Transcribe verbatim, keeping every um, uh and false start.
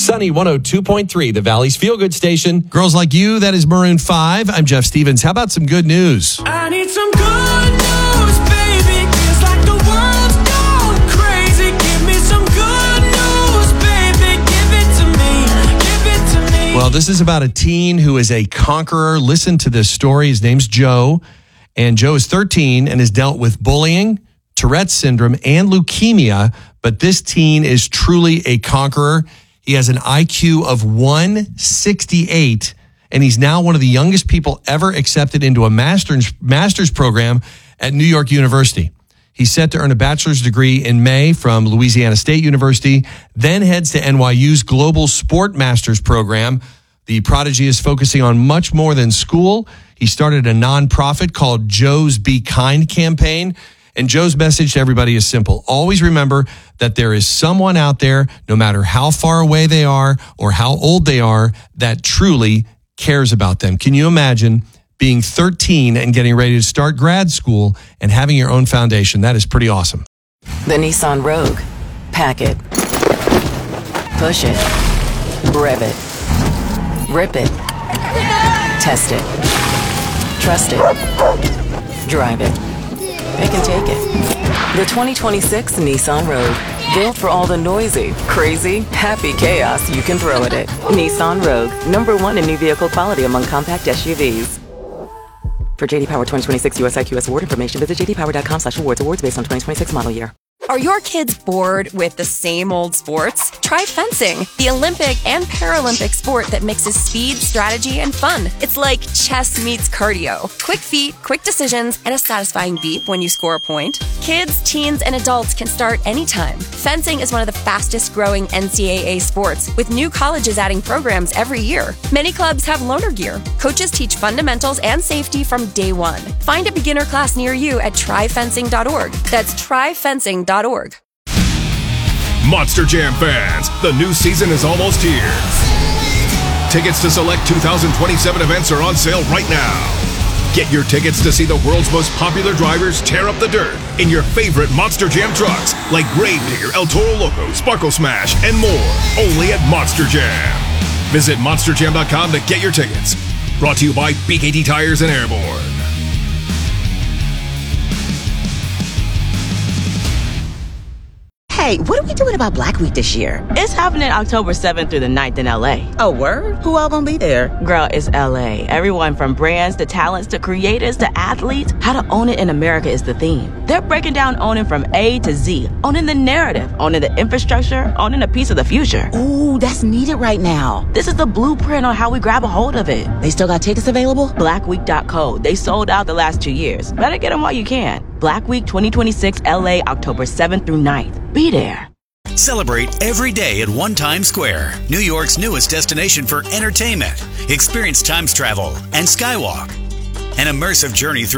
Sunny one oh two point three, the Valley's Feel Good Station. Girls Like You, that is Maroon five. I'm Jeff Stevens. How about some good news? I need some good news, baby. Feels like the world's gone crazy. Give me some good news, baby. Give it to me. Give it to me. Well, this is about a teen who is a conqueror. Listen to this story. His name's Joe. And Joe is thirteen and has dealt with bullying, Tourette's syndrome, and leukemia. But this teen is truly a conqueror. He has an I Q of one sixty-eight, and he's now one of the youngest people ever accepted into a master's, master's program at New York University. He's set to earn a bachelor's degree in May from Louisiana State University, then heads to N Y U's Global Sport Masters program. The prodigy is focusing on much more than school. He started a nonprofit called Joe's Be Kind campaign. And Joe's message to everybody is simple. Always remember that there is someone out there, no matter how far away they are or how old they are, that truly cares about them. Can you imagine being thirteen and getting ready to start grad school and having your own foundation? That is pretty awesome. The Nissan Rogue. Pack it. Push it. Rev it. Rip it. Test it. Trust it. Drive it. They can take it. The twenty twenty-six Nissan Rogue. Built for all the noisy, crazy, happy chaos you can throw at it. Nissan Rogue. Number one in new vehicle quality among compact S U Vs. For J D Power twenty twenty-six U S I Q S award information, visit j d power dot com slash awards. Awards based on twenty twenty-six model year. Are your kids bored with the same old sports? Try fencing, the Olympic and Paralympic sport that mixes speed, strategy, and fun. It's like chess meets cardio. Quick feet, quick decisions, and a satisfying beep when you score a point. Kids, teens, and adults can start anytime. Fencing is one of the fastest growing N C double A sports, with new colleges adding programs every year. Many clubs have loaner gear. Coaches teach fundamentals and safety from day one. Find a beginner class near you at try fencing dot org. That's try fencing dot org. Monster Jam fans, the new season is almost here. Tickets to select two thousand twenty-seven events are on sale right now. Get your tickets to see the world's most popular drivers tear up the dirt in your favorite Monster Jam trucks like Gravedigger, El Toro Loco, Sparkle Smash, and more. Only at Monster Jam. Visit monster jam dot com to get your tickets. Brought to you by B K T Tires and Airborne. Hey, what are we doing about Black Week this year? It's happening October seventh through the ninth in L A. Oh, word? Who all gonna be there? Girl, it's L A. Everyone from brands to talents to creators to athletes. How to own it in America is the theme. They're breaking down owning from A to Z. Owning the narrative, owning the infrastructure, owning a piece of the future. Ooh, that's needed right now. This is the blueprint on how we grab a hold of it. They still got tickets available? black week dot co. They sold out the last two years. Better get them while you can. Black Week twenty twenty-six L A, October seventh through ninth. Be there. Celebrate every day at One Times Square, New York's newest destination for entertainment. Experience Times travel and Skywalk, an immersive journey through